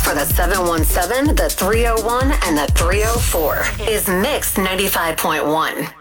for the 717, the 301, and the 304 is Mix 95.1.